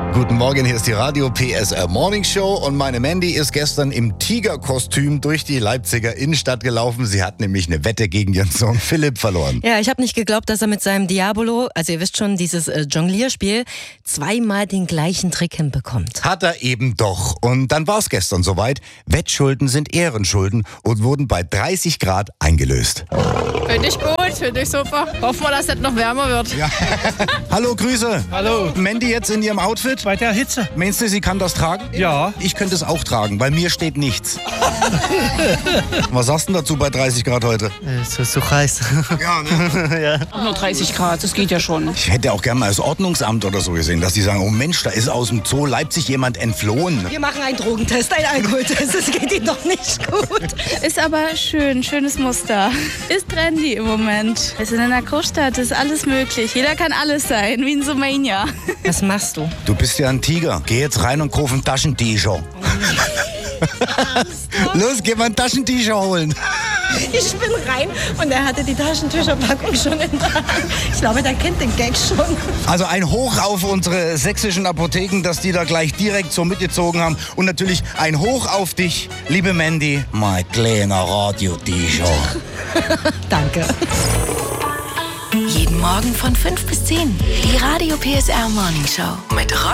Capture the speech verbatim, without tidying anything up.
Guten Morgen, hier ist die Radio P S R Morning Show und meine Mandy ist gestern im Tigerkostüm durch die Leipziger Innenstadt gelaufen. Sie hat nämlich eine Wette gegen ihren Sohn Philipp verloren. Ja, ich habe nicht geglaubt, dass er mit seinem Diabolo, also ihr wisst schon, dieses äh, Jonglierspiel, zweimal den gleichen Trick hinbekommt. Hat er eben doch. Und dann war es gestern soweit. Wettschulden sind Ehrenschulden und wurden bei dreißig Grad eingelöst. Finde ich gut, finde ich super. Hoffen wir, dass es noch wärmer wird. Ja. Hallo, Grüße. Hallo. Mandy jetzt in ihrem Outfit? Bei der Hitze. Meinst du, sie kann das tragen? Ja. Ich könnte es auch tragen, bei mir steht nichts. Was sagst du denn dazu bei dreißig Grad heute? Es ist so heiß. Ja, ne? Ja. Nur dreißig Grad, das geht ja schon. Ich hätte auch gerne mal das Ordnungsamt oder so gesehen, dass die sagen, oh Mensch, da ist aus dem Zoo Leipzig jemand entflohen. Wir machen einen Drogentest, einen Alkoholtest, das geht Ihnen doch nicht gut. Ist aber schön, schönes Muster. Ist trendy im Moment. Wir sind in einer Großstadt, ist alles möglich. Jeder kann alles sein, wie in Sumania. Was machst du? Du bist ja ein Tiger. Geh jetzt rein und kauf ein Taschentücher. Los, geh mal ein Taschentücher holen. Ich bin rein und er hatte die Taschentücherpackung schon in der Hand. Ich glaube, der kennt den Gag schon. Also ein Hoch auf unsere sächsischen Apotheken, dass die da gleich direkt so mitgezogen haben. Und natürlich ein Hoch auf dich, liebe Mandy. Mein kleiner Radio-T-Shirt. Danke. Jeden Morgen von fünf bis zehn. Die Radio P S R Morning Show. Mit